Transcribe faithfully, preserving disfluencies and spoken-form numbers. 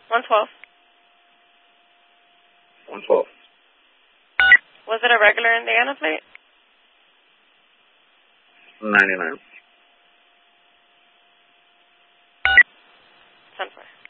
one twelve. one twelve. Was it a regular Indiana plate? ninety-nine. ten four.